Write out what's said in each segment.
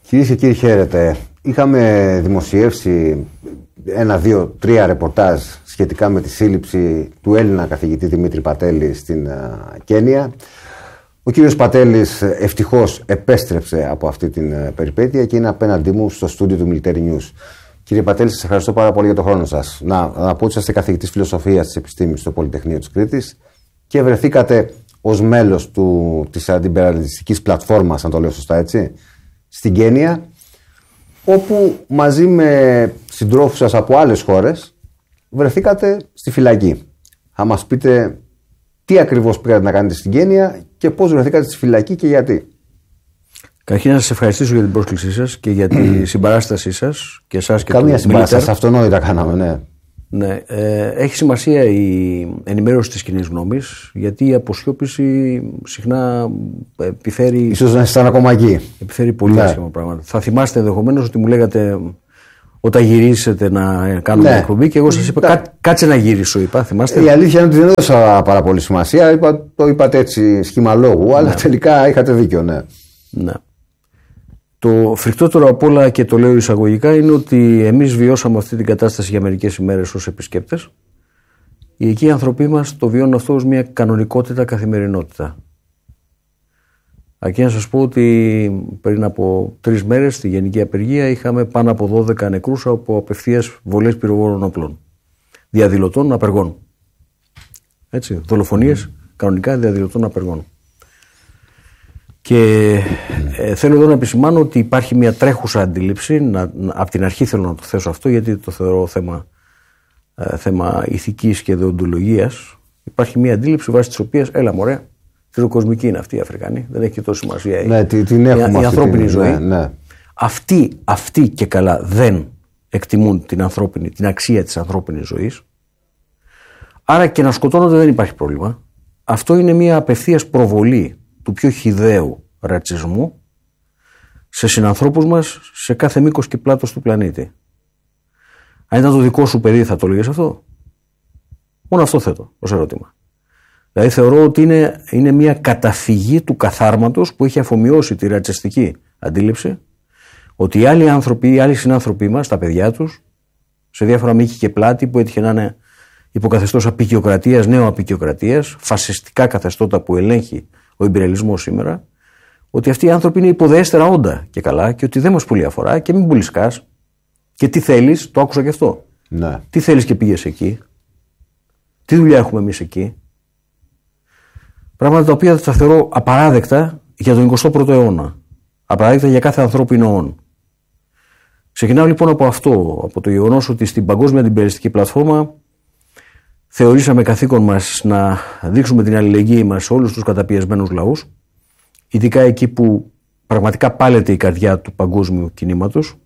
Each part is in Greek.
Κυρίες και κύριοι, χαίρετε. Είχαμε δημοσιεύσει 1, 2, 3 ρεπορτάζ σχετικά με τη σύλληψη του Έλληνα καθηγητή Δημήτρη Πατέλη στην Κένια. Ο κύριος Πατέλης ευτυχώς επέστρεψε από αυτή την περιπέτεια και είναι απέναντί μου στο στούντιο του Military News. Κύριε Πατέλη, σας ευχαριστώ πάρα πολύ για τον χρόνο σας. Να πω ότι είστε καθηγητής φιλοσοφίας της επιστήμης στο Πολυτεχνείο της Κρήτης και βρεθήκατε ως μέλος της αντιπερατιστικής πλατφόρμας, αν το λέω σωστά έτσι, στην Κένια, όπου μαζί με συντρόφους σας από άλλες χώρες βρεθήκατε στη φυλακή. Θα μας πείτε τι ακριβώς πήγατε να κάνετε στην Κένια και πώς βρεθήκατε στη φυλακή και γιατί. Καταρχήν να σας ευχαριστήσω για την πρόσκλησή σας και για τη συμπαράστασή σας και εσάς και καμία συμπαράσταση, αυτονόητα κάναμε, ναι. Ναι, έχει σημασία η ενημέρωση της κοινής γνώμης, γιατί η αποσιώπηση συχνά επιφέρει. Ίσως να ήσασταν ακόμα εκεί. Επιφέρει πολύ άσχημα πράγματα. Θα θυμάστε ενδεχομένως ότι μου λέγατε όταν γυρίσετε να κάνουμε μια εκπομπή και εγώ σας είπα κάτσε να γυρίσω, είπα. Θυμάστε. Η αλήθεια είναι ότι δεν έδωσα πάρα πολύ σημασία. Το είπατε έτσι σχήμα λόγου, αλλά τελικά είχατε δίκιο, ναι. Ναι. Το φρικτότερο απ' όλα, και το λέω εισαγωγικά, είναι ότι εμείς βιώσαμε αυτή την κατάσταση για μερικές ημέρες ως επισκέπτες. Οι εκεί άνθρωποι μας το βιώνουν αυτό ως μια κανονικότητα, καθημερινότητα. Αρκεί να σας πω ότι πριν από 3 μέρες στη Γενική Απεργία είχαμε πάνω από 12 νεκρούς από απευθείας βολές πυροβόλων όπλων. Διαδηλωτών απεργών. Έτσι, δολοφονίες κανονικά διαδηλωτών απεργών. Και θέλω εδώ να επισημάνω ότι υπάρχει μια τρέχουσα αντίληψη, από την αρχή θέλω να το θέσω αυτό, γιατί το θεωρώ θέμα ηθικής και δεοντολογίας. Υπάρχει μια αντίληψη βάσει της οποίας, έλα μωρέ, τριτοκοσμική είναι αυτή η Αφρικανή, δεν έχει και τόσο σημασία η ανθρώπινη ζωή. Ναι. Αυτοί και καλά δεν εκτιμούν την αξία της ανθρώπινης ζωής. Άρα και να σκοτώνονται δεν υπάρχει πρόβλημα. Αυτό είναι μια απευθείας προβολή του πιο χυδαίου ρατσισμού σε συνανθρώπους μας σε κάθε μήκος και πλάτος του πλανήτη. Αν ήταν το δικό σου παιδί θα το έλεγες αυτό? Μόνο αυτό θέτω ως ερώτημα. Δηλαδή θεωρώ ότι είναι μια καταφυγή του καθάρματος που έχει αφομοιώσει τη ρατσιστική αντίληψη ότι οι άλλοι άνθρωποι, οι άλλοι συνάνθρωποι μας, τα παιδιά τους, σε διάφορα μήκη και πλάτη που έτυχε να είναι υποκαθεστώς απικιοκρατίας, νέο-απικιοκρατίας, φασιστικά καθεστώτα που ελέγχει ο ιμπεριαλισμός σήμερα, ότι αυτοί οι άνθρωποι είναι υποδεέστερα όντα και καλά και ότι δεν μας πολύ αφορά και μην πουλισκάς. Και τι θέλεις, το άκουσα και αυτό. Ναι. Τι θέλεις και πήγες εκεί, τι δουλειά έχουμε εμείς εκεί. Πράγματα τα οποία θα θεωρώ απαράδεκτα για τον 21ο αιώνα. Απαράδεκτα για κάθε ανθρώπινο όν. Ξεκινάω λοιπόν από αυτό, από το γεγονός ότι στην Παγκόσμια Αντιπερατιστική Πλατφόρμα θεωρήσαμε καθήκον μας να δείξουμε την αλληλεγγύη μας σε όλους τους καταπιεσμένους λαούς, ειδικά εκεί που πραγματικά πάλεται η καρδιά του παγκόσμιου κινήματος,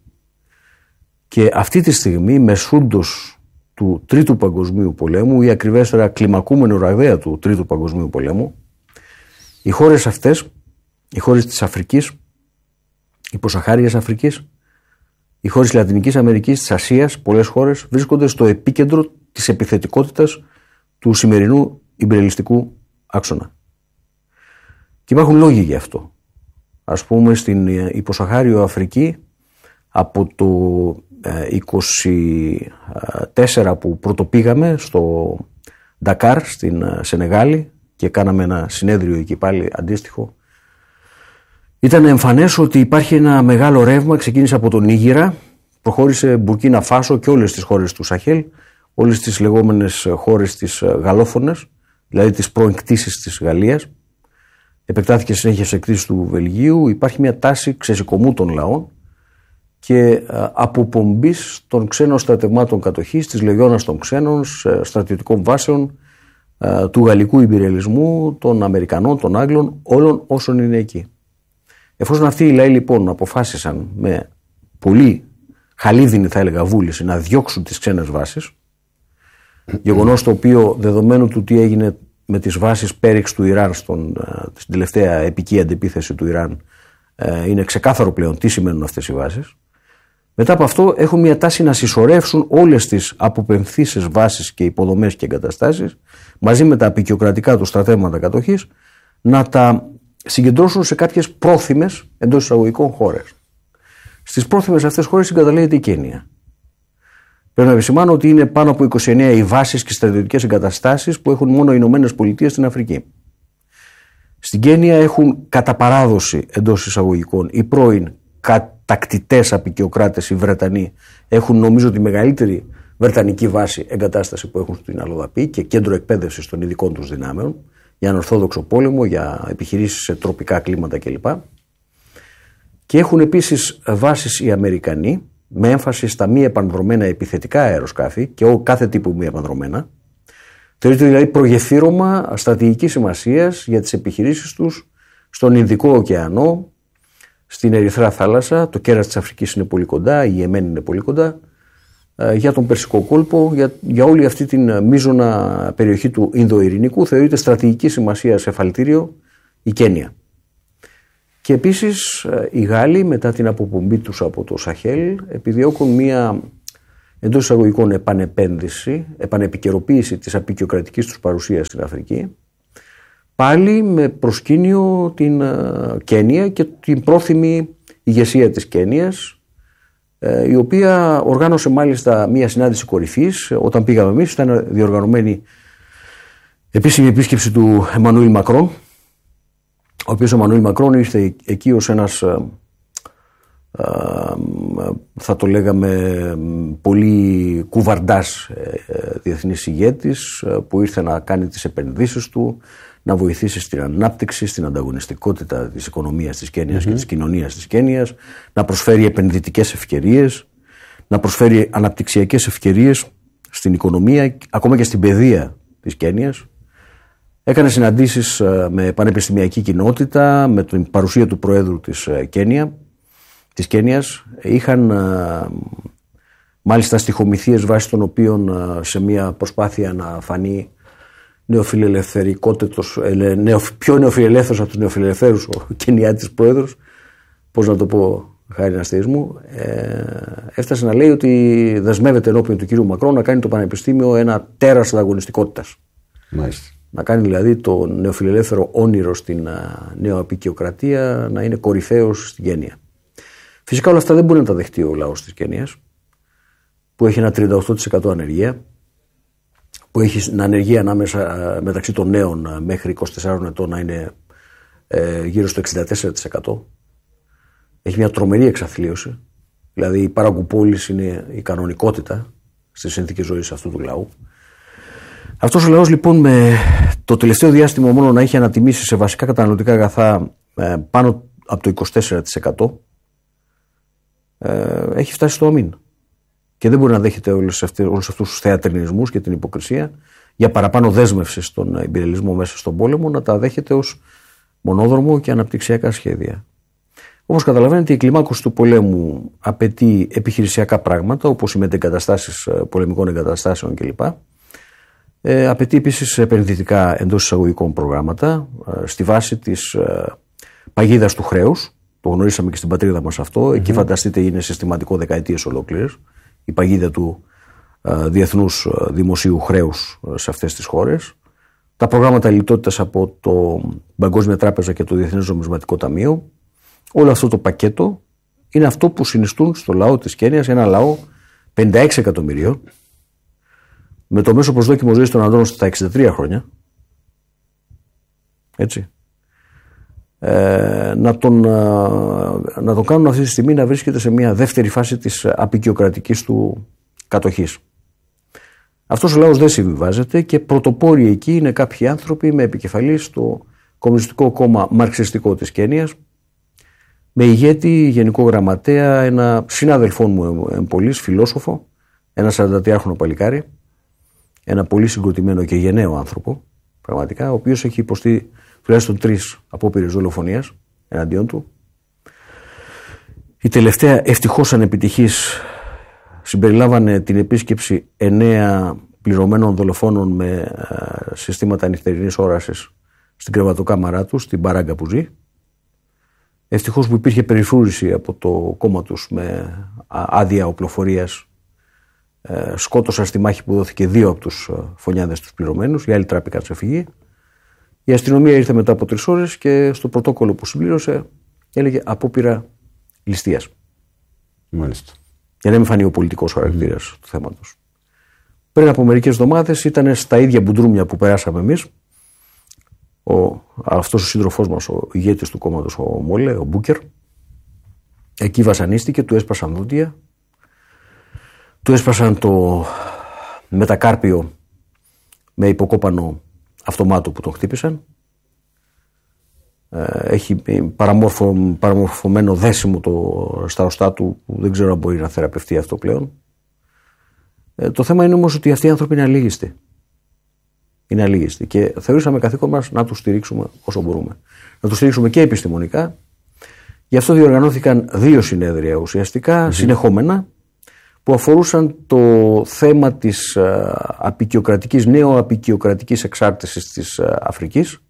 και αυτή τη στιγμή, μεσούντος του Τρίτου Παγκοσμίου Πολέμου ή ακριβέστερα κλιμακούμενο ραγδαία του Τρίτου Παγκοσμίου Πολέμου, οι χώρες αυτές, οι χώρες της Αφρικής, υποσαχάριας Αφρικής, οι χώρες της Λατινικής Αμερικής, της Ασίας, πολλές χώρες βρίσκονται στο επίκεντρο της επιθετικότητας του σημερινού ιμπεριαλιστικού άξονα. Και υπάρχουν λόγοι γι' αυτό. Ας πούμε στην υποσαχάριο Αφρική από το 24 που πρωτοπήγαμε στο Ντακάρ στην Σενεγάλη και κάναμε ένα συνέδριο εκεί πάλι αντίστοιχο, ήταν εμφανές ότι υπάρχει ένα μεγάλο ρεύμα, ξεκίνησε από τον Νίγηρα, προχώρησε Μπουρκίνα Φάσο και όλες τις χώρες του Σαχέλ, όλες τις λεγόμενες χώρες τις γαλλόφωνες, δηλαδή τις προεκτήσεις της Γαλλίας, επεκτάθηκε συνέχεια σε εκτίσεις του Βελγίου. Υπάρχει μια τάση ξεσηκωμού των λαών και αποπομπής των ξένων στρατευμάτων κατοχής, της λεγιώνας των ξένων, στρατιωτικών βάσεων, του γαλλικού ιμπεριαλισμού, των Αμερικανών, των Άγγλων, όλων όσων είναι εκεί. Εφόσον αυτοί οι λαοί λοιπόν αποφάσισαν με πολύ χαλίδινη, θα έλεγα, βούληση να διώξουν τις ξένες βάσεις, γεγονός το οποίο, δεδομένου του τι έγινε με τις βάσεις πέριξ του Ιράν στην τελευταία επική αντεπίθεση του Ιράν, είναι ξεκάθαρο πλέον τι σημαίνουν αυτές οι βάσεις. Μετά από αυτό έχουν μια τάση να συσσωρεύσουν όλες τις αποπεμφθήσεις βάσεις και υποδομές και εγκαταστάσεις μαζί με τα απικιοκρατικά του στρατεύματα κατοχής, να τα συγκεντρώσουν σε κάποιες πρόθυμες εντός εισαγωγικών χώρες. Στις πρόθυμες αυτές χώρες συγκαταλέγεται η Κένια. Πρέπει να επισημάνω ότι είναι πάνω από 29 οι βάσεις και στρατιωτικές εγκαταστάσεις που έχουν μόνο οι Ηνωμένες Πολιτείες στην Αφρική. Στην Κένια έχουν κατά παράδοση, εντός εισαγωγικών, οι πρώην κατακτητές απικιοκράτες οι Βρετανοί έχουν νομίζω τη μεγαλύτερη βρετανική βάση εγκατάσταση που έχουν στην Αλοδαπή και κέντρο εκπαίδευσης των ειδικών τους δυνάμεων για ανορθόδοξο πόλεμο, για επιχειρήσεις σε τροπικά κλίματα κλπ. Και έχουν επίσης βάσεις οι Αμερικανοί με έμφαση στα μη επανδρομένα επιθετικά αεροσκάφη και κάθε τύπου μη επανδρομένα. Θεωρείται δηλαδή προγεφύρωμα στρατηγικής σημασίας για τις επιχειρήσεις τους στον Ινδικό ωκεανό, στην Ερυθρά θάλασσα, το κέρας της Αφρικής είναι πολύ κοντά, η Ιεμένη είναι πολύ κοντά, για τον Περσικό κόλπο, για όλη αυτή την μείζωνα περιοχή του Ινδοειρηνικού θεωρείται στρατηγική σημασία σε εφαλτήριο η Κένια. Και επίσης οι Γάλλοι μετά την αποπομπή τους από το Σαχέλ επιδιώκουν μία εντός εισαγωγικών επανεπένδυση, επανεπικαιροποίηση της απικιοκρατικής τους παρουσίας στην Αφρική, πάλι με προσκήνιο την Κένια και την πρόθυμη ηγεσία της Κένιας, η οποία οργάνωσε μάλιστα μία συνάντηση κορυφής. Όταν πήγαμε εμείς ήταν διοργανωμένη επίσημη επίσκεψη του Εμμανουήλ Μακρόν, ο οποίος ο Εμμανουήλ Μακρόν ήρθε εκεί ως ένας, θα το λέγαμε, πολύ κουβαρντάς διεθνής ηγέτης που ήρθε να κάνει τις επενδύσεις του, να βοηθήσει στην ανάπτυξη, στην ανταγωνιστικότητα της οικονομίας της Κένιας και της κοινωνίας της Κένιας, να προσφέρει επενδυτικές ευκαιρίες, να προσφέρει αναπτυξιακές ευκαιρίες στην οικονομία, ακόμα και στην παιδεία της Κένιας. Έκανε συναντήσεις με πανεπιστημιακή κοινότητα, με την παρουσία του Προέδρου της Κένιας. Είχαν μάλιστα στοιχομηθείες βάσει των οποίων σε μια προσπάθεια να φανεί πιο νεοφιλελεύθερος από τους νεοφιλελευθέρους ο Κενιάτης Πρόεδρος, πώς να το πω χάρη αστεϊσμού, έφτασε να λέει ότι δεσμεύεται ενώπιον του κύριου Μακρόν να κάνει το Πανεπιστήμιο ένα τέρας ανταγωνιστικότητας. Μάλιστα. Να κάνει δηλαδή το νεοφιλελεύθερο όνειρο στην νεοαπικιοκρατία να είναι κορυφαίος στην Κένια. Φυσικά όλα αυτά δεν μπορεί να τα δεχτεί ο λαός της Κένιας, που έχει ένα 38% ανεργία, που έχει την ανεργία μεταξύ των νέων μέχρι 24 ετών να είναι γύρω στο 64%. Έχει μια τρομερή εξαθλίωση. Δηλαδή η παραγκουπόληση είναι η κανονικότητα στις συνθήκες ζωής αυτού του λαού. Αυτός ο λαός λοιπόν με το τελευταίο διάστημα μόνο να έχει ανατιμήσει σε βασικά καταναλωτικά αγαθά πάνω από το 24%, έχει φτάσει στο αμήν. Και δεν μπορεί να δέχεται όλους αυτούς τους θεατρινισμούς και την υποκρισία για παραπάνω δέσμευση στον ιμπεριαλισμό μέσα στον πόλεμο, να τα δέχεται ως μονόδρομο και αναπτυξιακά σχέδια. Όπως καταλαβαίνετε, η κλιμάκωση του πολέμου απαιτεί επιχειρησιακά πράγματα, όπως οι μετεγκαταστάσεις πολεμικών εγκαταστάσεων κλπ. Απαιτεί επίσης επενδυτικά εντός εισαγωγικών προγράμματα στη βάση της παγίδας του χρέους. Το γνωρίσαμε και στην πατρίδα μας αυτό. Εκεί φανταστείτε είναι συστηματικό δεκαετίες ολόκληρες η παγίδα του διεθνούς δημοσίου χρέους σε αυτές τις χώρες. Τα προγράμματα λιτότητας από το Παγκόσμια Τράπεζα και το Διεθνές Νομισματικό Ταμείο. Όλο αυτό το πακέτο είναι αυτό που συνιστούν στο λαό της Κένιας, ένα λαό 56 εκατομμυρίων, με το μέσο προσδόκιμο ζωής των ανδρών στα 63 χρόνια. Έτσι. Να τον κάνουν αυτή τη στιγμή να βρίσκεται σε μια δεύτερη φάση της απικιοκρατικής του κατοχής. Αυτός ο λαός δεν συμβιβάζεται και πρωτοπόροι εκεί είναι κάποιοι άνθρωποι με επικεφαλή στο Κομμουνιστικό Κόμμα Μαρξιστικό της Κένιας, με ηγέτη γενικό γραμματέα ένα συνάδελφό μου εμπολής, φιλόσοφο, ένα 43χρονο παλικάρι, ένα πολύ συγκροτημένο και γενναίο άνθρωπο, πραγματικά, ο οποίος έχει υποστεί τουλάχιστον 3 απόπειρες δολοφονίας εναντίον του. Η τελευταία ευτυχώς ανεπιτυχής συμπεριλάμβανε την επίσκεψη 9 πληρωμένων δολοφόνων με συστήματα νυχτερινής όρασης στην κρεβατοκάμαρά τους, στην παράγκα που ζει. Ευτυχώς που υπήρχε περιφρούρηση από το κόμμα τους με άδεια οπλοφορίας. Σκότωσαν στη μάχη που δόθηκε 2 από τους φωνιάδες τους πληρωμένους, οι άλλοι τράπηκαν σε φυγή. Η αστυνομία ήρθε μετά από 3 ώρες και στο πρωτόκολλο που συμπλήρωσε έλεγε απόπειρα ληστείας. Μάλιστα. Για να μην φανεί ο πολιτικός χαρακτήρας του θέματος. Πριν από μερικές εβδομάδες ήταν στα ίδια μπουντρούμια που περάσαμε εμείς. Αυτός ο σύντροφός μας, ο ηγέτης του κόμματος, ο Μόλε, ο Μπούκερ, εκεί βασανίστηκε, του έσπασαν δόντια, του έσπασαν το μετακάρπιο με υποκόπανο αυτομάτου που τον χτύπησαν. Έχει παραμορφωμένο δέσιμο στα οστά του, που δεν ξέρω αν μπορεί να θεραπευτεί αυτό πλέον. Το θέμα είναι όμως ότι αυτοί οι άνθρωποι είναι αλήγιστοι. Είναι αλήγιστοι και θεωρήσαμε καθήκον μας να τους στηρίξουμε όσο μπορούμε. Να τους στηρίξουμε και επιστημονικά. Γι' αυτό διοργανώθηκαν 2 συνέδρια ουσιαστικά συνεχόμενα, που αφορούσαν το θέμα της απικιοκρατικής, νέο-απικιοκρατικής εξάρτησης της Αφρικής,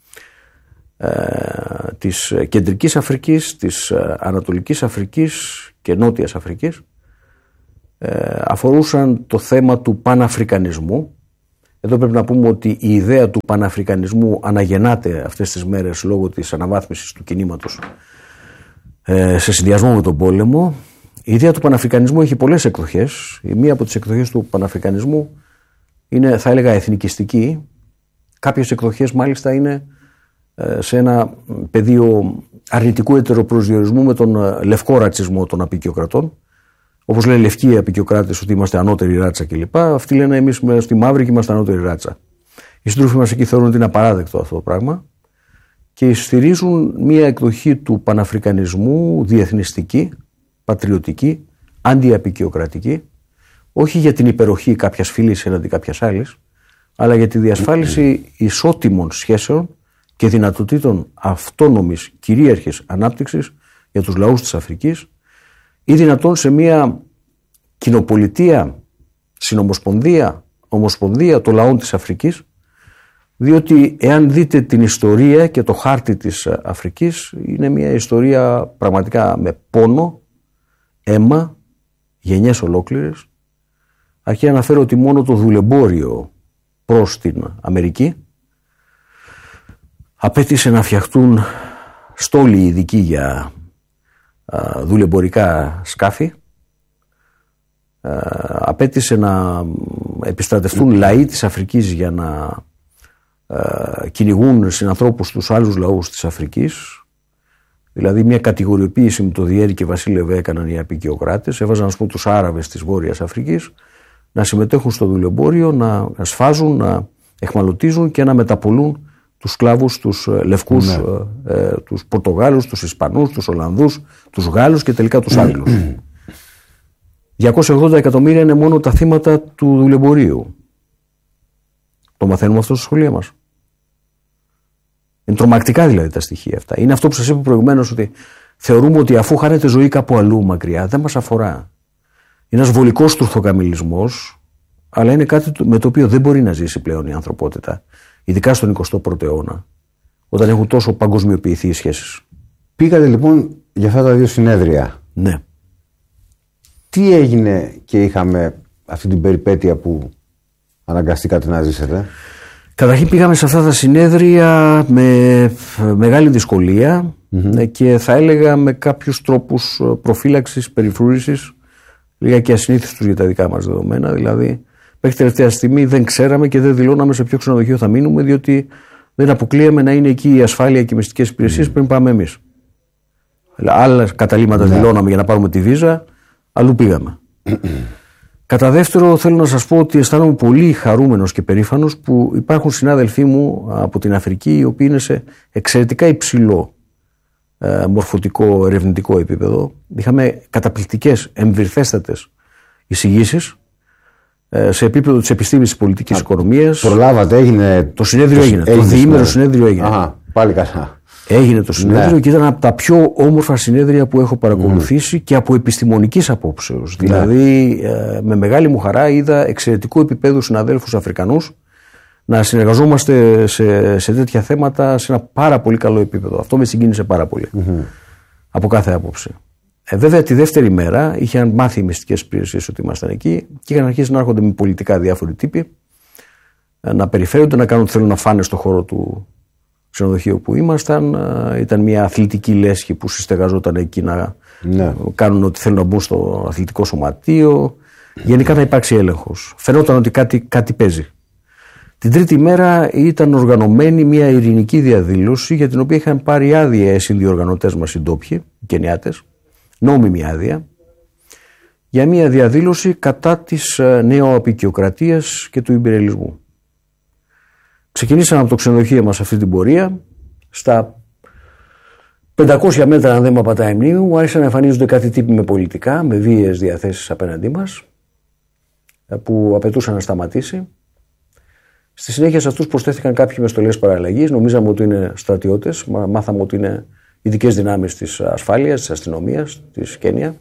της Κεντρικής Αφρικής, της Ανατολικής Αφρικής και Νότιας Αφρικής. Αφορούσαν το θέμα του παναφρικανισμού. Εδώ πρέπει να πούμε ότι η ιδέα του παναφρικανισμού αναγεννάται αυτές τις μέρες λόγω της αναβάθμισης του κινήματος σε συνδυασμό με τον πόλεμο. Η ιδέα του παναφρικανισμού έχει πολλές εκδοχές. Η μία από τις εκδοχές του παναφρικανισμού είναι, θα έλεγα, εθνικιστική. Κάποιες εκδοχές μάλιστα είναι σε ένα πεδίο αρνητικού ετεροπροσδιορισμού με τον λευκό ρατσισμό των απικιοκρατών. Όπως λένε λευκοί απικιοκράτες ότι είμαστε ανώτερη ράτσα κλπ. Αυτοί λένε εμείς στη μαύρη και είμαστε ανώτερη ράτσα. Οι σύντροφοι μας εκεί θεωρούν ότι είναι απαράδεκτο αυτό το πράγμα και στηρίζουν μία εκδοχή του παναφρικανισμού διεθνιστική, πατριωτική, αντιαπικιοκρατική, όχι για την υπεροχή κάποιας φυλής έναντι κάποιας άλλης, αλλά για τη διασφάλιση ισότιμων σχέσεων και δυνατοτήτων αυτόνομης κυρίαρχης ανάπτυξης για τους λαούς της Αφρικής, ή δυνατόν σε μια κοινοπολιτεία, συνομοσπονδία, ομοσπονδία των λαών της Αφρικής, διότι εάν δείτε την ιστορία και το χάρτη της Αφρικής, είναι μια ιστορία πραγματικά με πόνο, αίμα, γενιές ολόκληρες. Αρχικά αναφέρω ότι μόνο το δουλεμπόριο προς την Αμερική απέτησε να φτιαχτούν στόλοι ειδικοί για δουλεμπορικά σκάφη, απέτησε να επιστρατευτούν λαοί της Αφρικής για να κυνηγούν συνανθρώπους τους άλλους λαούς της Αφρικής. Δηλαδή μια κατηγοριοποίηση με το Διέρη και Βασίλευε έκαναν οι απικιοκράτες, έβαζαν ας πούμε τους Άραβες της Βόρειας Αφρικής να συμμετέχουν στο δουλεμπόριο, να σφάζουν, να εχμαλωτίζουν και να μεταπολούν τους σκλάβους, τους λευκούς, τους Πορτογάλους, τους Ισπανούς, τους Ολλανδούς, τους Γάλλους και τελικά τους Άγγλους. 280 εκατομμύρια είναι μόνο τα θύματα του δουλεμπορίου. Το μαθαίνουμε αυτό στα σχολεία μας. Είναι τρομακτικά δηλαδή τα στοιχεία αυτά. Είναι αυτό που σας είπα προηγουμένως, ότι θεωρούμε ότι αφού χάνεται ζωή κάπου αλλού μακριά, δεν μας αφορά. Είναι ένας βολικός τουρθοκαμιλισμός, αλλά είναι κάτι με το οποίο δεν μπορεί να ζήσει πλέον η ανθρωπότητα. Ειδικά στον 21ο αιώνα, όταν έχουν τόσο παγκοσμιοποιηθεί οι σχέσεις. Πήγατε λοιπόν για αυτά τα 2 συνέδρια. Ναι. Τι έγινε και είχαμε αυτή την περιπέτεια που αναγκαστήκατε να ζήσετε? Καταρχήν πήγαμε σε αυτά τα συνέδρια με μεγάλη δυσκολία και θα έλεγα με κάποιους τρόπους προφύλαξης, περιφρούρησης, λίγα και ασυνήθιστους για τα δικά μας δεδομένα. Δηλαδή, μέχρι τελευταία στιγμή δεν ξέραμε και δεν δηλώναμε σε ποιο ξενοδοχείο θα μείνουμε, διότι δεν αποκλείαμε να είναι εκεί η ασφάλεια και οι μυστικές υπηρεσίες πριν πάμε εμείς. Άλλα καταλήμματα δηλώναμε για να πάρουμε τη βίζα, αλλού πήγαμε. Κατά δεύτερο, θέλω να σας πω ότι αισθάνομαι πολύ χαρούμενος και περήφανος που υπάρχουν συνάδελφοί μου από την Αφρική, οι οποίοι είναι σε εξαιρετικά υψηλό μορφωτικό, ερευνητικό επίπεδο. Είχαμε καταπληκτικές, εμβυρθέστατες εισηγήσεις σε επίπεδο της επιστήμης της πολιτικής οικονομίας. Προλάβατε, έγινε. Το συνέδριο έγινε. Το διήμερο συνέδριο έγινε. Πάλι καλά. Έγινε το συνέδριο και ήταν από τα πιο όμορφα συνέδρια που έχω παρακολουθήσει και από επιστημονικής απόψεως. Δηλαδή, με μεγάλη μου χαρά είδα εξαιρετικού επίπεδου συναδέλφους Αφρικανούς να συνεργαζόμαστε σε τέτοια θέματα σε ένα πάρα πολύ καλό επίπεδο. Αυτό με συγκίνησε πάρα πολύ. Από κάθε άποψη. Βέβαια, τη δεύτερη μέρα είχαν μάθει οι μυστικές υπηρεσίες ότι ήμασταν εκεί και είχαν αρχίσει να έρχονται με πολιτικά διάφοροι τύποι, να περιφέρονται, να κάνουν ότι θέλουν να φάνε στο χώρο ξενοδοχείο που ήμασταν. Ήταν μια αθλητική λέσχη που συστεγαζόταν εκεί να κάνουν ό,τι θέλουν να μπουν στο αθλητικό σωματείο. Γενικά να υπάρξει έλεγχος. Φαινόταν ότι κάτι παίζει. Την τρίτη μέρα ήταν οργανωμένη μια ειρηνική διαδήλωση για την οποία είχαν πάρει άδεια οι συνδιοργανωτές μας οι ντόπιοι, οι Κενιάτες, νόμιμη άδεια, για μια διαδήλωση κατά της νεοαπικιοκρατίας και του ιμπεριαλισμού. Ξεκινήσαμε από το ξενοδοχείο μας αυτή την πορεία. Στα 500 μέτρα, αν δεν με απατάει η μνήμη μου, άρχισαν να εμφανίζονται κάτι τύποι με πολιτικά, με βίαιες διαθέσεις απέναντί μας, που απαιτούσαν να σταματήσει. Στη συνέχεια σε αυτούς προσθέθηκαν κάποιοι με στολές παραλλαγής. Νομίζαμε ότι είναι στρατιώτες. Μάθαμε ότι είναι ειδικές δυνάμεις της ασφάλειας, της αστυνομίας, της Κένια.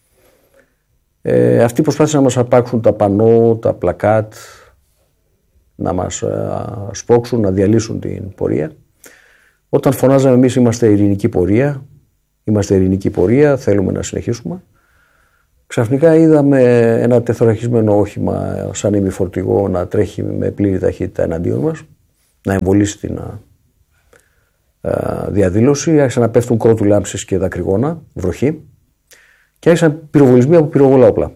Αυτοί προσπάθησαν να μας αρπάξουν τα πανό, τα πλακάτ, να μας σπρώξουν, να διαλύσουν την πορεία. Όταν φωνάζαμε εμείς είμαστε ειρηνική πορεία, θέλουμε να συνεχίσουμε, ξαφνικά είδαμε ένα τεθωρακισμένο όχημα σαν ημιφορτηγό να τρέχει με πλήρη ταχύτητα εναντίον μας, να εμβολήσει την διαδήλωση. Άρχισαν να πέφτουν κρότου λάμψεις και δακρυγόνα, βροχή, και άρχισαν πυροβολισμοί από πυροβολά όπλα.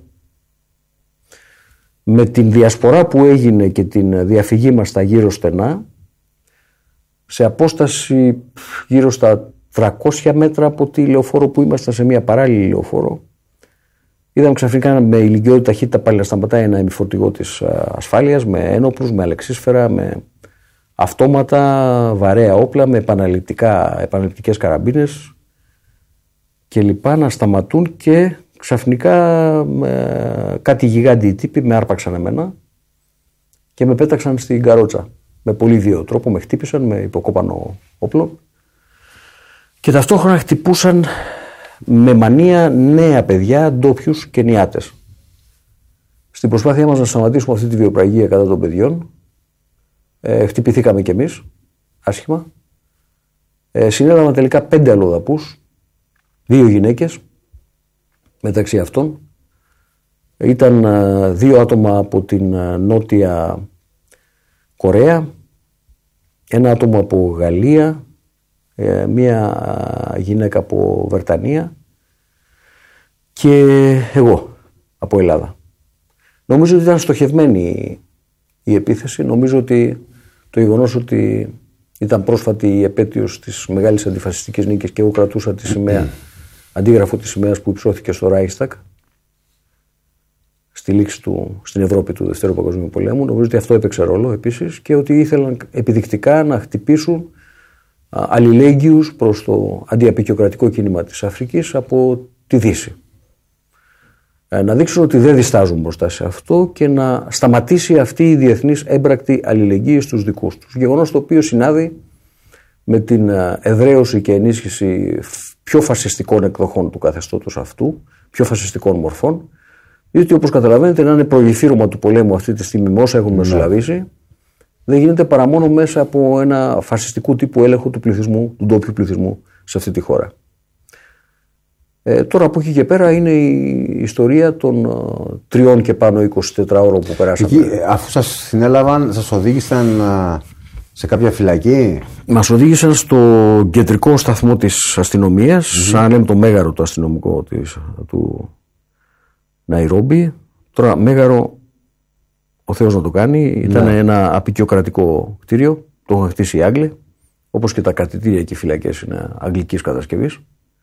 Με την διασπορά που έγινε και την διαφυγή μας στα γύρω στενά, σε απόσταση γύρω στα 300 μέτρα από τη λεωφόρο που ήμασταν, σε μια παράλληλη λεωφόρο, είδαμε ξαφνικά με ηλικιώδη ταχύτητα πάλι να σταματάει ένα ημιφορτηγό της ασφάλειας, με ένοπλους, με αλεξίσφαιρα, με αυτόματα, βαρέα όπλα, με επαναληπτικές καραμπίνες και λοιπά, να σταματούν, και ξαφνικά κάτι γιγάντιοι τύποι με άρπαξαν εμένα και με πέταξαν στην καρότσα. Με πολύ βίαιο τρόπο με χτύπησαν με υποκόπανο όπλο και ταυτόχρονα χτυπούσαν με μανία νέα παιδιά, ντόπιους Κενιάτες. Στην προσπάθειά μας να σταματήσουμε αυτή τη βιοπραγία κατά των παιδιών, χτυπηθήκαμε κι εμείς άσχημα. Συνέλαβαν τελικά 5 αλλοδαπούς, 2 γυναίκες μεταξύ αυτών. Ήταν 2 άτομα από την Νότια Κορέα, 1 άτομο από Γαλλία, μία γυναίκα από Βρετανία και εγώ από Ελλάδα. Νομίζω ότι ήταν στοχευμένη η επίθεση. Νομίζω ότι το γεγονός ότι ήταν πρόσφατη η επέτειος της μεγάλης αντιφασιστικής νίκης και εγώ κρατούσα τη σημαία, αντίγραφο της σημαίας που υψώθηκε στο Reichstag στη λήξη στην Ευρώπη του Δευτέρου Παγκοσμίου Πολέμου, νομίζω ότι αυτό έπαιξε ρόλο επίσης, και ότι ήθελαν επιδεικτικά να χτυπήσουν αλληλέγγυους προς το αντιαπικιοκρατικό κίνημα της Αφρικής από τη Δύση. Να δείξουν ότι δεν διστάζουν μπροστά σε αυτό και να σταματήσει αυτή η διεθνής έμπρακτη αλληλεγγύη στους δικούς τους. Γεγονός το οποίο συνάδει με την εδραίωση και ενίσχυση πιο φασιστικών εκδοχών του καθεστώτος αυτού, πιο φασιστικών μορφών, διότι όπως καταλαβαίνετε να είναι προηγηθήρωμα του πολέμου αυτή τη στιγμή με όσα έχουν μεσολαβήσει, δεν γίνεται παρά μόνο μέσα από ένα φασιστικού τύπου έλεγχο του πληθυσμού, του ντόπιου πληθυσμού σε αυτή τη χώρα. Τώρα από εκεί και πέρα είναι η ιστορία των 3 και πάνω 24 ώρων που περάσαμε. Εκεί, αφού σας συνέλαβαν, σας οδήγησαν σε κάποια φυλακή? Μας οδήγησαν στο κεντρικό σταθμό της αστυνομίας, σαν λέμε το μέγαρο το αστυνομικό του Ναϊρόμπι. Τώρα μέγαρο, ο Θεός να το κάνει, ήταν ένα απικιοκρατικό κτίριο, το είχαν χτίσει οι Άγγλοι, όπως και τα κρατητήρια και οι φυλακές είναι αγγλικής κατασκευής.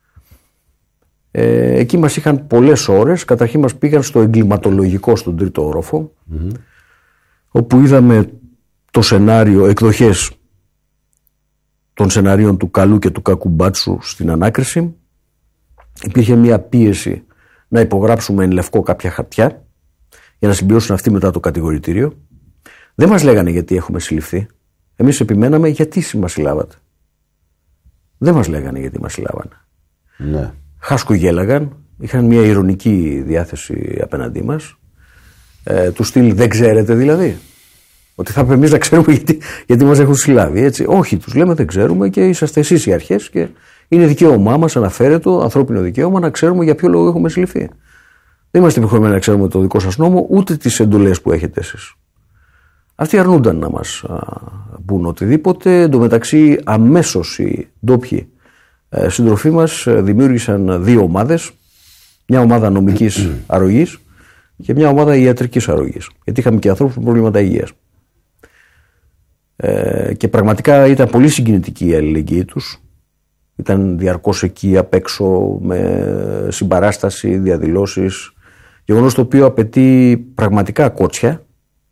Εκεί μας είχαν πολλές ώρες. Καταρχήν μας πήγαν στο εγκληματολογικό, στον 3ο όροφο, όπου είδαμε το σενάριο, εκδοχές των σενάριων του καλού και του κακού μπάτσου στην ανάκριση. Υπήρχε μια πίεση να υπογράψουμε εν λευκό κάποια χαρτιά για να συμπληρώσουν αυτοί μετά το κατηγορητήριο. Δεν μας λέγανε γιατί έχουμε συλληφθεί. Εμείς επιμέναμε γιατί μας συλλάβατε. Δεν μας λέγανε γιατί μας συλλάβανε. Ναι. Χάσκογέλαγαν, είχαν μια ειρωνική διάθεση απέναντί μας. Του στυλ δεν ξέρετε δηλαδή. Ότι θα πρέπει εμείς να ξέρουμε γιατί μας έχουν συλλάβει. Έτσι. Όχι, τους λέμε δεν ξέρουμε και είσαστε εσείς οι αρχές και είναι δικαίωμά μας, αναφέρετο, ανθρώπινο δικαίωμα, να ξέρουμε για ποιο λόγο έχουμε συλληφθεί. Δεν είμαστε υποχρεωμένοι να ξέρουμε το δικό σας νόμο, ούτε τις εντολές που έχετε εσείς. Αυτοί αρνούνταν να μας πούν οτιδήποτε. Εν τω μεταξύ, αμέσως οι ντόπιοι συντροφοί μας δημιούργησαν 2 ομάδες. Μια ομάδα νομικής αρρωγής και μια ομάδα ιατρικής αρρωγής. Γιατί είχαμε και ανθρώπους με προβλήματα υγείας. Και πραγματικά ήταν πολύ συγκινητική η αλληλεγγύη τους. Ήταν διαρκώς εκεί απ' έξω με συμπαράσταση, διαδηλώσεις. Γεγονός το οποίο απαιτεί πραγματικά κότσια.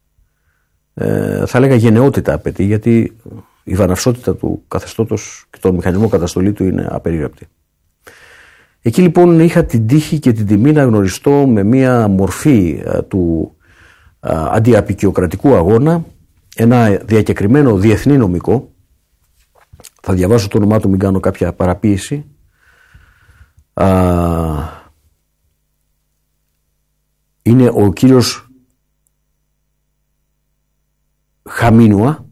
Θα έλεγα γενναιότητα απαιτεί, γιατί η βαναυσότητα του καθεστώτος και το μηχανισμό καταστολή του είναι απερίγραπτη. Εκεί λοιπόν είχα την τύχη και την τιμή να γνωριστώ με μια μορφή του αντιαπικιοκρατικού αγώνα, ένα διακεκριμένο διεθνή νομικό. Θα διαβάσω το όνομά του, μην κάνω κάποια παραποίηση. Είναι ο κύριος Χαμίνουα,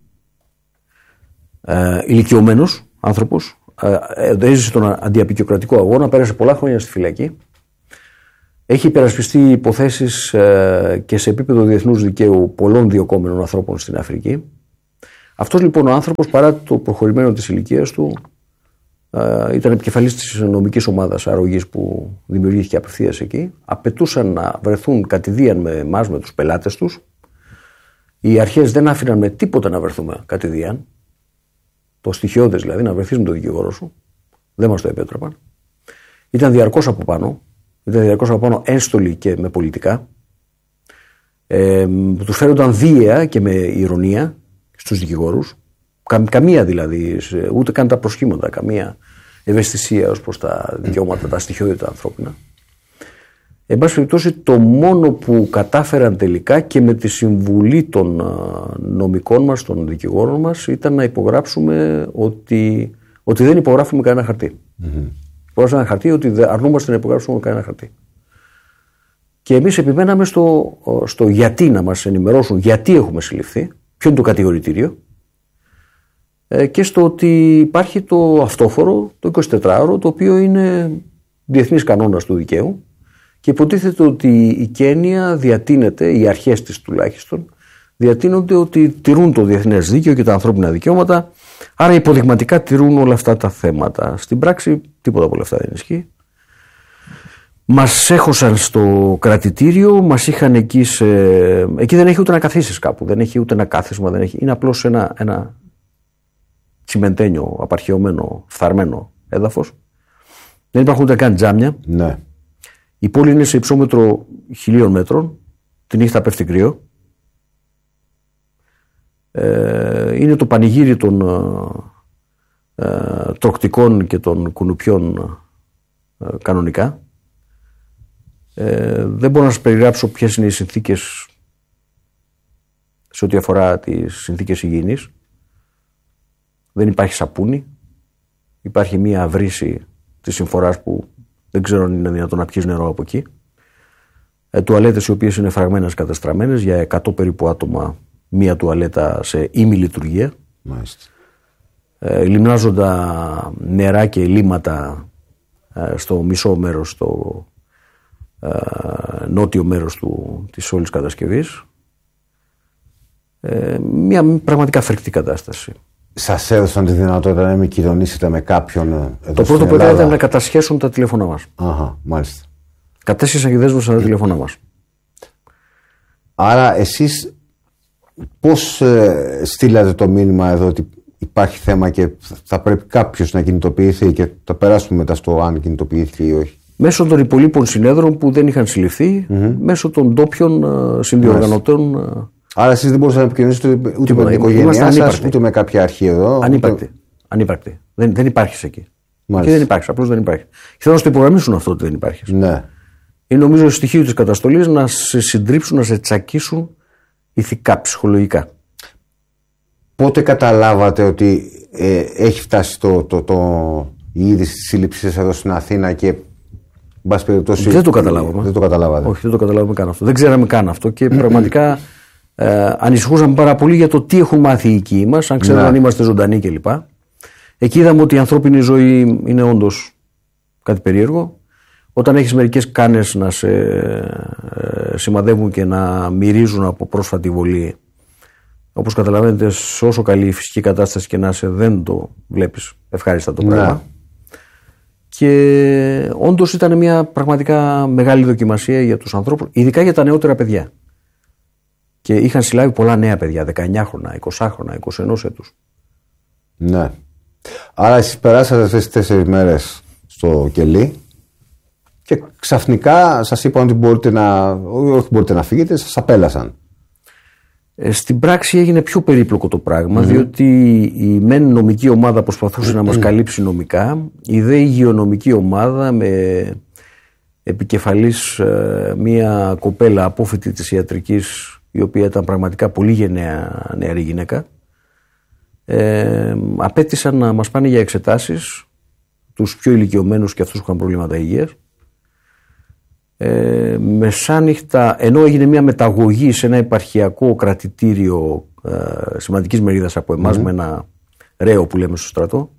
ηλικιωμένος άνθρωπος, έζησε τον αντιαπικιοκρατικό αγώνα, πέρασε πολλά χρόνια στη φυλακή, έχει υπερασπιστεί υποθέσεις και σε επίπεδο διεθνούς δικαίου πολλών διωκόμενων ανθρώπων στην Αφρική. Αυτός λοιπόν ο άνθρωπος, παρά το προχωρημένο της ηλικίας του, ήταν επικεφαλής της νομικής ομάδας αρρωγής που δημιουργήθηκε απευθείας εκεί. Απαιτούσαν να βρεθούν κατηδίαν με εμάς, με τους πελάτες τους. Οι αρχές δεν άφηναν με τίποτα να βρεθούμε κατηδίαν. Το στοιχειώδες δηλαδή, να βρεθείς με τον δικηγόρο σου. Δεν μας το επέτρεπαν. Ήταν διαρκώς από πάνω. Ένστολοι και με πολιτικά. Τους φέρονταν βία και με ηρωνία στους δικηγόρους. Καμία δηλαδή, ούτε καν τα προσχήματα, καμία ευαισθησία ως προς τα δικαιώματα, τα στοιχειώδη ανθρώπινα. Εν πάση περιπτώσει, το μόνο που κατάφεραν τελικά και με τη συμβουλή των νομικών μας, των δικηγόρων μας, ήταν να υπογράψουμε ότι δεν υπογράφουμε κανένα χαρτί. Υπογράψαμε ένα χαρτί ότι αρνούμαστε να υπογράψουμε κανένα χαρτί. Και εμείς επιμέναμε στο γιατί, να μας ενημερώσουν γιατί έχουμε συλληφθεί, ποιο είναι το κατηγορητήριο, και στο ότι υπάρχει το αυτόφορο, το 24ωρο, το οποίο είναι διεθνής κανόνας του δικαίου, και υποτίθεται ότι η Κένια διατείνεται, οι αρχές της τουλάχιστον, διατείνονται ότι τηρούν το διεθνές δίκαιο και τα ανθρώπινα δικαιώματα, άρα υποδειγματικά τηρούν όλα αυτά τα θέματα. Στην πράξη τίποτα από όλα αυτά δεν ισχύει. Μας έχωσαν στο κρατητήριο, μας είχαν εκεί εκεί δεν έχει ούτε να καθίσεις κάπου, δεν έχει ούτε ένα κάθισμα, δεν έχει. Είναι απλώς ένα τσιμεντένιο, απαρχαιωμένο, φθαρμένο έδαφος. Δεν υπάρχουν ούτε καν τζάμια. Ναι. Η πόλη είναι σε υψόμετρο 1000 μέτρων, τη νύχτα πέφτει κρύο. Είναι το πανηγύρι των τροκτικών και των κουνουπιών κανονικά. Δεν μπορώ να σας περιγράψω ποιες είναι οι συνθήκες σε ό,τι αφορά τις συνθήκες υγιεινής. Δεν υπάρχει σαπούνι. Υπάρχει μία βρύση της συμφοράς που δεν ξέρω αν είναι δυνατόν να πιείς νερό από εκεί. Τουαλέτες οι οποίες είναι φραγμένες, καταστραμμένες, για 100 περίπου άτομα μία τουαλέτα σε ημιλειτουργία. Λιμνάζοντα νερά και λίματα στο μισό μέρος, στο νότιο μέρος της όλης κατασκευής. Μια πραγματικά φρικτή κατάσταση. Σας έδωσαν τη δυνατότητα να επικοινωνήσετε με κάποιον εδώ? Το πρώτο που ήταν να κατασχέσουν τα τηλέφωνά μας. Αχα, μάλιστα. Κατέσχεσαν και δέσμευσαν τα τηλέφωνά μας. Άρα εσείς πώς στείλατε το μήνυμα εδώ ότι υπάρχει θέμα και θα πρέπει κάποιος να κινητοποιηθεί, και θα περάσουμε μετά στο αν κινητοποιήθηκε ή όχι? Μέσω των υπολείπων συνέδρων που δεν είχαν συλληφθεί, μέσω των ντόπιων συνδιοργανωτών. Άρα εσείς δεν μπορούσατε να επικοινωνήσετε ούτε με την οικογένειά σας, ούτε με κάποια αρχή εδώ? Ανύπαρκτη. Δεν υπάρχει εκεί. Και δεν υπάρχει, απλώς δεν υπάρχει. Θέλω να στο υπογραμμίσουν αυτό ότι δεν υπάρχει. Ναι. Είναι νομίζω στοιχείο της καταστολής να σε συντρίψουν, να σε τσακίσουν ηθικά, ψυχολογικά. Πότε καταλάβατε ότι έχει φτάσει η είδηση της σύλληψης εδώ στην Αθήνα και μπας περιπτώσει? Δεν το καταλάβαμε. Δεν το καταλάβατε? Όχι, δεν το καταλάβαμε καν αυτό. Δεν ξέραμε καν αυτό και πραγματικά ανησυχούσαμε πάρα πολύ για το τι έχουν μάθει οι οικοί μας, αν ξέρουν αν είμαστε ζωντανοί κλπ. Εκεί είδαμε ότι η ανθρώπινη ζωή είναι όντως κάτι περίεργο. Όταν έχεις μερικές κάνες να σε σημαδεύουν και να μυρίζουν από πρόσφατη βολή, Όπως καταλαβαίνετε, σε όσο καλή η φυσική κατάσταση και να είσαι, δεν το βλέπεις ευχάριστα το πράγμα. Και όντως ήταν μια πραγματικά μεγάλη δοκιμασία για τους ανθρώπους, ειδικά για τα νεότερα παιδιά. Και είχαν συλλάβει πολλά νέα παιδιά, 19 χρόνια, 20 χρόνια, 21 έτους. Ναι. Άρα εσείς περάσατε αυτές τις 4 μέρες στο κελί και ξαφνικά σας είπαν ότι όχι μπορείτε να φύγετε, σας απέλασαν. Στην πράξη έγινε πιο περίπλοκο το πράγμα, διότι η μεν νομική ομάδα προσπαθούσε να μας καλύψει νομικά, η δε υγειονομική ομάδα με επικεφαλής μια κοπέλα απόφοιτη της ιατρικής, η οποία ήταν πραγματικά πολύ γενναία νεαρή γυναίκα, απέτησαν να μας πάνε για εξετάσεις, τους πιο ηλικιωμένους και αυτούς που είχαν προβλήματα υγείας. Μεσάνυχτα, ενώ έγινε μια μεταγωγή σε ένα επαρχιακό κρατητήριο σημαντικής μερίδας από εμάς, με ένα ρέο που λέμε στο στρατό,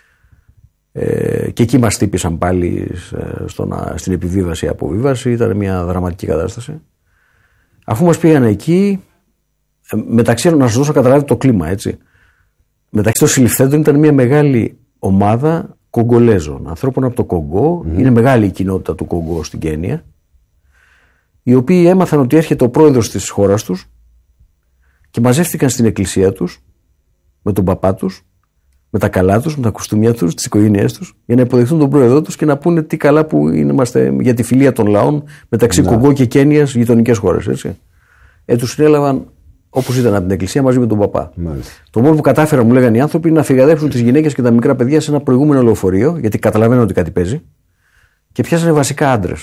και εκεί μας τύπησαν πάλι στην επιβίβαση αποβίβαση. Ήταν μια δραματική κατάσταση. Αφού μας πήγαν εκεί, μεταξύ, να σας δώσω καταλάβει το κλίμα, έτσι, μεταξύ των συλληφθέντων ήταν μια μεγάλη ομάδα Κογκολέζων, ανθρώπων από το Κογκό. Είναι μεγάλη η κοινότητα του Κογκό στην Κένια, οι οποίοι έμαθαν ότι έρχεται ο πρόεδρος της χώρας τους και μαζεύτηκαν στην εκκλησία τους με τον παπά τους, με τα καλά τους, με τα κουστούμια τους, τις οικογένειές τους, για να υποδεχθούν τον πρόεδρό τους και να πούνε τι καλά που είμαστε για τη φιλία των λαών μεταξύ Κογκό και Κένιας, γειτονικές χώρες. Έτσι. Τους συνέλαβαν όπως ήταν από την εκκλησία μαζί με τον παπά. Το μόνο που κατάφεραν, μου λέγανε οι άνθρωποι, είναι να φυγαδέψουν τις γυναίκες και τα μικρά παιδιά σε ένα προηγούμενο λεωφορείο, γιατί καταλαβαίνουν ότι κάτι παίζει, και πιάσανε βασικά άντρες.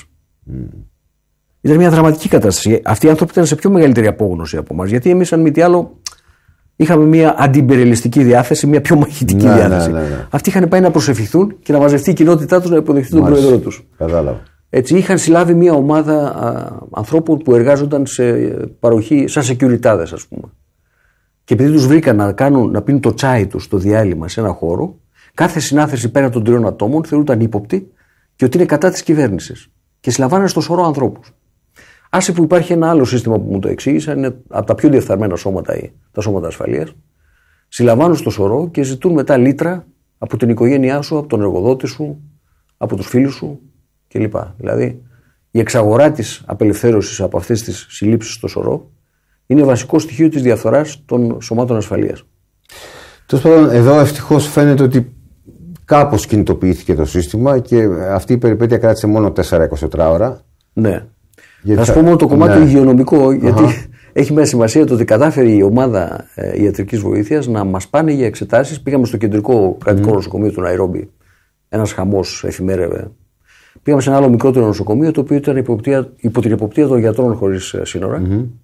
Ήταν μια δραματική κατάσταση. Αυτοί οι άνθρωποι ήταν σε πιο μεγαλύτερη απόγνωση από εμάς, γιατί εμείς, αν μη τι άλλο, είχαμε μια αντιμπεριαλιστική διάθεση, μια πιο μαχητική διάθεση. Αυτοί είχαν πάει να προσευχηθούν και να μαζευτεί η κοινότητά τους να υποδεχτεί τον πρόεδρό τους. Κατάλαβα. Έτσι, είχαν συλλάβει μια ομάδα ανθρώπων που εργάζονταν σε παροχή, σαν σεκιουριτάδες, ας πούμε. Και επειδή τους βρήκαν να πίνουν το τσάι τους στο διάλειμμα σε ένα χώρο, κάθε συνάθρηση πέραν των 3 ατόμων θεωρούνταν ύποπτη και ότι είναι κατά της κυβέρνησης. Και συλλαμβάνανε στο σωρό ανθρώπους. Άσε που υπάρχει ένα άλλο σύστημα που μου το εξήγησαν, είναι από τα πιο διεφθαρμένα σώματα, τα σώματα ασφαλείας. Συλλαμβάνουν στο σωρό και ζητούν μετά λίτρα από την οικογένειά σου, από τον εργοδότη σου, από τους φίλους σου κλπ. Δηλαδή, η εξαγορά της απελευθέρωσης από αυτές τις συλλήψεις στο σωρό είναι βασικό στοιχείο της διαφθοράς των σωμάτων ασφαλείας. Τέλος πάντων, εδώ ευτυχώς φαίνεται ότι κάπως κινητοποιήθηκε το σύστημα και αυτή η περιπέτεια κράτησε μόνο 4-24 ώρα. Ναι. Θα σου πω μόνο το κομμάτι υγειονομικό, γιατί έχει μια σημασία το ότι κατάφερε η ομάδα ιατρικής βοήθειας να μας πάνε για εξετάσεις. Πήγαμε στο κεντρικό κρατικό νοσοκομείο του Ναϊρόμπι. Ένας χαμός εφημέρευε. Πήγαμε σε ένα άλλο μικρότερο νοσοκομείο, το οποίο ήταν υπό την εποπτεία των γιατρών χωρίς σύνορα.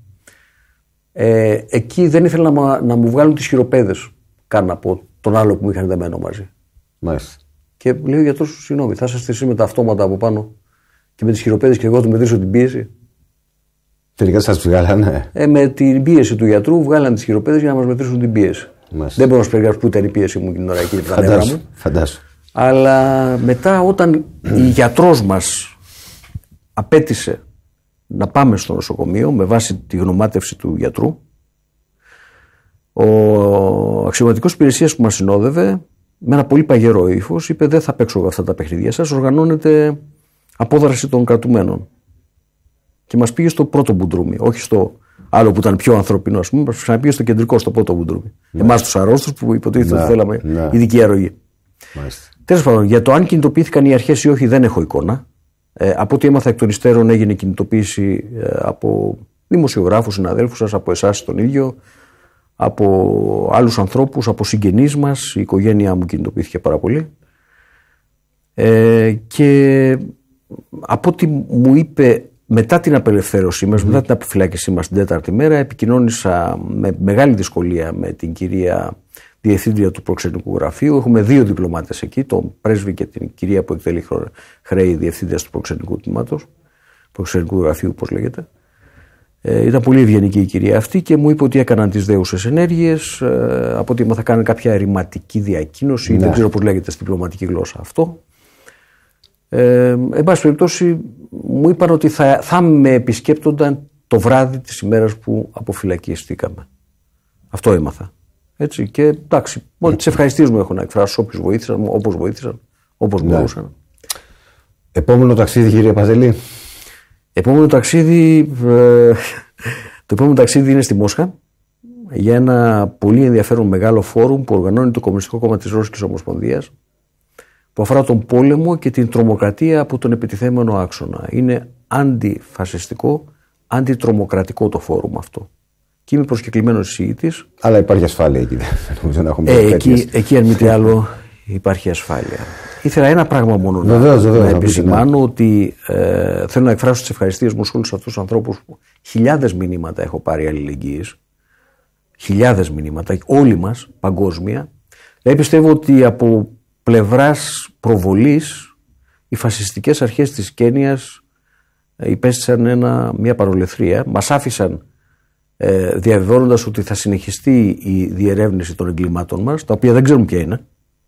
Εκεί δεν ήθελαν να μου βγάλουν τις χειροπέδες καν από τον άλλο που μου είχαν δεμένο μαζί. Μάλιστα. Και λέει ο γιατρός, συγγνώμη, θα είσαστε εσείς με τα αυτόματα από πάνω και με τις χειροπέδες και εγώ του μετρήσω την πίεση. Τελικά σας βγάλανε. Με την πίεση του γιατρού βγάλανε τις χειροπέδες για να μας μετρήσουν την πίεση. Μάλιστα. Δεν μπορώ να σου περιγράψω που ήταν η πίεση μου την ώρα εκεί. Φαντάσου. Αλλά μετά, όταν η γιατρός μας απέτησε να πάμε στο νοσοκομείο με βάση τη γνωμάτευση του γιατρού, ο αξιωματικός υπηρεσίας που μας συνόδευε με ένα πολύ παγερό ύφος είπε: δεν θα παίξω αυτά τα παιχνίδια σας, οργανώνεται απόδραση των κρατουμένων. Και μας πήγε στο πρώτο μπουντρούμι, όχι στο άλλο που ήταν πιο ανθρωπινό, ας πούμε, μας ξαναπήγε στο κεντρικό, στο πρώτο μπουντρούμι. Εμάς τους αρρώστους που υποτίθεται ότι θέλαμε ειδική αρρωγή. Τέλος πάντων, για το αν κινητοποιήθηκαν οι αρχές ή όχι δεν έχω εικόνα. Από ό,τι έμαθα εκ των υστέρων έγινε κινητοποίηση από δημοσιογράφους, συναδέλφους σας, από εσάς τον ίδιο, από άλλους ανθρώπους, από συγγενείς μας. Η οικογένειά μου κινητοποιήθηκε πάρα πολύ. Και από ό,τι μου είπε μετά την απελευθέρωσή μας, μετά την αποφυλάκησή μας την 4η μέρα, επικοινώνησα με μεγάλη δυσκολία με την κυρία Διευθύντρια του Προξενικού Γραφείου. Έχουμε 2 διπλωμάτες εκεί, τον πρέσβη και την κυρία που εκτελεί χρέη Διευθύντρια του Προξενικού Τμήματος, Προξενικού Γραφείου, όπως λέγεται. Ήταν πολύ ευγενική η κυρία αυτή και μου είπε ότι έκαναν τις δέουσες ενέργειες. Από ότι θα κάνουν κάποια ερηματική διακοίνωση, δεν ξέρω πώς λέγεται στη διπλωματική γλώσσα αυτό. Εν πάση περιπτώσει, μου είπαν ότι θα με επισκέπτονταν το βράδυ της ημέρας που αποφυλακιστήκαμε. Αυτό έμαθα. Έτσι, και εντάξει, μόνο τις ευχαριστίες μου έχω να εκφράσω όποιους βοήθησαν, όπως βοήθησαν, όπως μπορούσαν. Επόμενο ταξίδι, κύριε Παζελή. Επόμενο ταξίδι, το επόμενο ταξίδι είναι στη Μόσχα για ένα πολύ ενδιαφέρον μεγάλο φόρουμ που οργανώνει το Κομμουνιστικό Κόμμα της Ρώσικης Ομοσπονδίας, που αφορά τον πόλεμο και την τρομοκρατία από τον επιτιθέμενο άξονα. Είναι αντιφασιστικό, αντιτρομοκρατικό το φόρουμ αυτό. Και είμαι προσκεκλημένος εισηγητής. Αλλά υπάρχει ασφάλεια εκεί. Νομίζω να έχουμε εκεί, αν μη τι άλλο, υπάρχει ασφάλεια. Ήθελα ένα πράγμα μόνο να επισημάνω, ότι θέλω να εκφράσω τις ευχαριστίες μου σε όλους αυτούς τους ανθρώπους που χιλιάδες μηνύματα έχω πάρει αλληλεγγύης. Χιλιάδες μηνύματα, όλοι μας, παγκόσμια. Πιστεύω ότι από πλευράς προβολής οι φασιστικές αρχές της Κένιας υπέστησαν μια παρολεθρία. Μας άφησαν διαβεβαιώνοντας ότι θα συνεχιστεί η διερεύνηση των εγκλημάτων μας, τα οποία δεν ξέρουμε ποια είναι,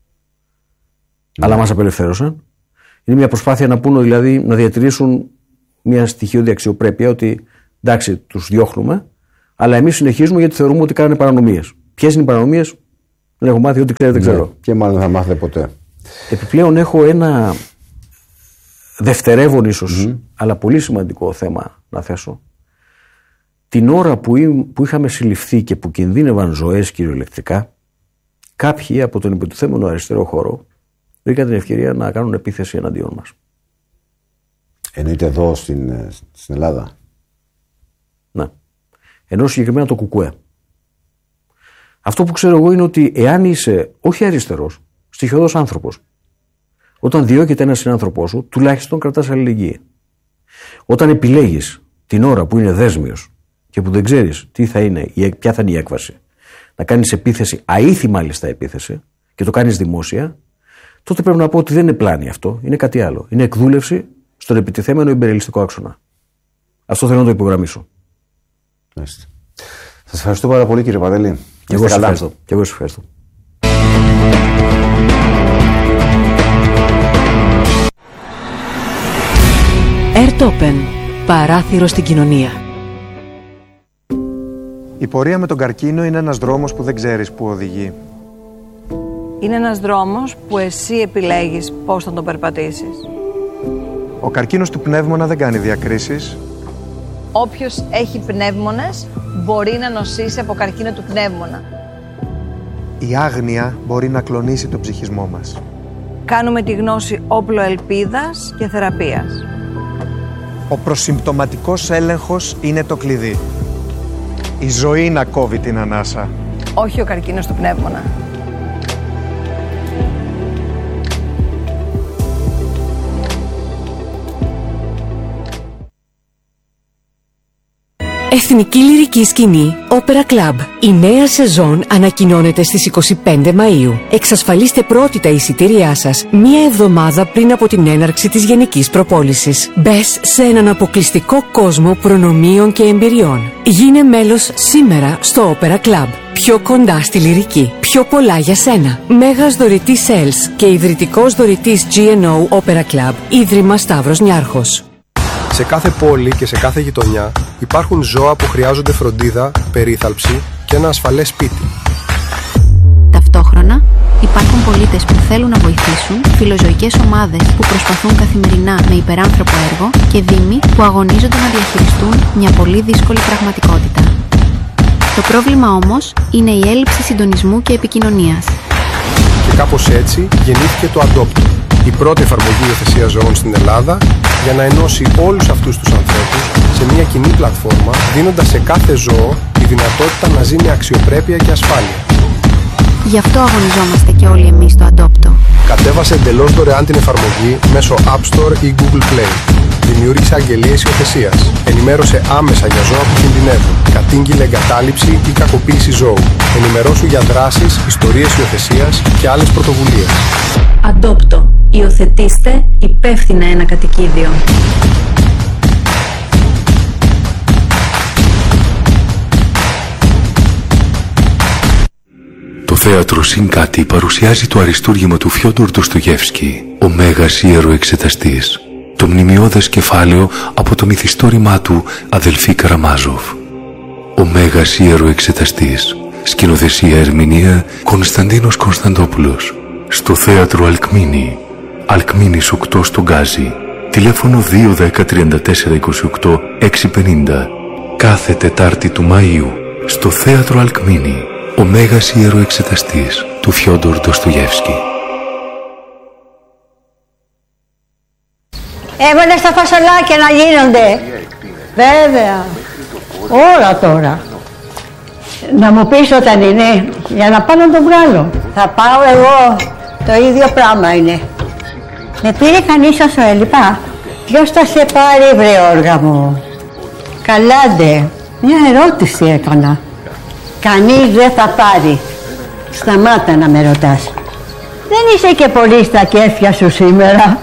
αλλά μας απελευθέρωσαν. Είναι μια προσπάθεια να πούνε, δηλαδή, να διατηρήσουν μια στοιχειώδη αξιοπρέπεια, ότι εντάξει, τους διώχνουμε, αλλά εμείς συνεχίζουμε γιατί θεωρούμε ότι κάνουν παρανομίες. Ποιες είναι οι παρανομίες, δεν έχω μάθει, ό,τι ξέρετε, δεν ξέρω. Και μάλλον θα μάθετε ποτέ. Επιπλέον έχω ένα δευτερεύον ίσως, αλλά πολύ σημαντικό θέμα να θέσω. Την ώρα που είχαμε συλληφθεί και που κινδύνευαν ζωές κυριολεκτικά, κάποιοι από τον υποτιθέμενο αριστερό χώρο βρήκαν την ευκαιρία να κάνουν επίθεση εναντίον μας. Εννοείται εδώ στην Ελλάδα. Ναι. Ενώ συγκεκριμένα το ΚΚΕ. Αυτό που ξέρω εγώ είναι ότι εάν είσαι όχι αριστερός, στοιχειώδος άνθρωπος, όταν διώκεται ένας συνάνθρωπός σου, τουλάχιστον κρατάς αλληλεγγύη. Όταν επιλέγεις την ώρα που είναι δέσμιος και που δεν ξέρεις τι θα είναι, ποια θα είναι η έκβαση, να κάνεις επίθεση, αήθη μάλιστα επίθεση, και το κάνεις δημόσια, τότε πρέπει να πω ότι δεν είναι πλάνη αυτό, είναι κάτι άλλο. Είναι εκδούλευση στον επιτιθέμενο ιμπεριαλιστικό άξονα. Αυτό θέλω να το υπογραμμίσω. Σας ευχαριστώ πάρα πολύ, κύριε Παντελή. Και εγώ σας ευχαριστώ. Airtopen. Παράθυρο στην κοινωνία. Η πορεία με τον καρκίνο είναι ένας δρόμος που δεν ξέρεις που οδηγεί. Είναι ένας δρόμος που εσύ επιλέγεις πώς θα τον περπατήσεις. Ο καρκίνος του πνεύμονα δεν κάνει διακρίσεις. Όποιος έχει πνεύμονες μπορεί να νοσήσει από καρκίνο του πνεύμονα. Η άγνοια μπορεί να κλονίσει τον ψυχισμό μας. Κάνουμε τη γνώση όπλο ελπίδας και θεραπείας. Ο προσυμπτωματικός έλεγχος είναι το κλειδί. Η ζωή να κόβει την ανάσα. Όχι ο καρκίνος του πνεύμονα. Εθνική Λυρική Σκηνή Opera Club. Η νέα σεζόν ανακοινώνεται στις 25 Μαΐου. Εξασφαλίστε πρώτη τα εισιτήριά σας μία εβδομάδα πριν από την έναρξη της γενικής προπόλησης. Μπες σε έναν αποκλειστικό κόσμο προνομίων και εμπειριών. Γίνε μέλος σήμερα στο Opera Club. Πιο κοντά στη λυρική. Πιο πολλά για σένα. Μέγας δωρητής Sales και ιδρυτικός δωρητής GNO Opera Club. Ίδρυμα Σταύρος Νιάρχος. Σε κάθε πόλη και σε κάθε γειτονιά υπάρχουν ζώα που χρειάζονται φροντίδα, περίθαλψη και ένα ασφαλές σπίτι. Ταυτόχρονα, υπάρχουν πολίτες που θέλουν να βοηθήσουν, φιλοζωικές ομάδες που προσπαθούν καθημερινά με υπεράνθρωπο έργο και δήμοι που αγωνίζονται να διαχειριστούν μια πολύ δύσκολη πραγματικότητα. Το πρόβλημα όμως είναι η έλλειψη συντονισμού και επικοινωνίας. Και κάπως έτσι γεννήθηκε το Adopt, η πρώτη εφαρμογή υιοθεσίας ζώων στην Ελλάδα, για να ενώσει όλους αυτούς τους ανθρώπους σε μια κοινή πλατφόρμα, δίνοντας σε κάθε ζώο τη δυνατότητα να ζει με αξιοπρέπεια και ασφάλεια. Γι' αυτό αγωνιζόμαστε και όλοι εμείς στο Adopto. Κατέβασε εντελώς δωρεάν την εφαρμογή μέσω App Store ή Google Play. Δημιούργησε αγγελίες υιοθεσίας. Ενημέρωσε άμεσα για ζώα που κινδυνεύουν, κατήγγειλε εγκατάλειψη ή κακοποίηση ζώου. Ενημερώσου για δράσεις, ιστορίες υιοθεσίας και άλλες πρωτοβουλίες. Adopto. Υιοθετήστε υπεύθυνα ένα κατοικίδιο. Το θέατρο Συγκάτι παρουσιάζει το αριστούργημα του Φιόντορ Ντοστογεύσκι, ο Μέγας Ιεροεξεταστής, το μνημιώδες κεφάλαιο από το μυθιστόρημά του Αδελφοί Καραμάζοφ. Ο Μέγας Ιεροεξεταστής Σκηνοθεσία ερμηνεία Κωνσταντίνος Κωνσταντόπουλος. Στο θέατρο Αλκμίνη. Αλκμίνης 8 στο Γκάζι. Τηλέφωνο 210 34 28 650. Κάθε Τετάρτη του Μαΐου στο θέατρο Αλκμίνη, ο μέγας ιεροεξεταστής του Φιόντορ Ντοστογιεύσκη. Έβαλες τα φασολάκια να γίνονται. Βέβαια. Όλα τώρα. Να μου πεις όταν είναι, για να πάω να τον βγάλω. Θα πάω εγώ. Το ίδιο πράγμα είναι. Με πήρε κανείς όσο έλειπα. Ποιος θα σε πάρει, βρε όργα μου? Καλάντε. Μια ερώτηση έκανα. Κανείς δεν θα πάρει. Σταμάτα να με ρωτάς. Δεν είσαι και πολύ στα κέφια σου σήμερα.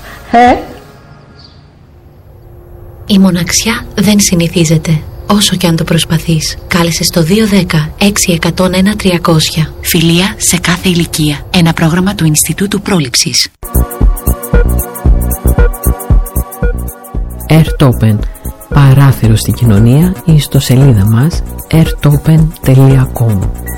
Η μοναξιά δεν συνηθίζεται. Όσο και αν το προσπαθείς, κάλεσε στο 210 6101 300. Φιλία σε κάθε ηλικία. Ένα πρόγραμμα του Ινστιτούτου Πρόληψης. Airtopen. Παράθυρο στην κοινωνία, ιστοσελίδα μας airtopen.com.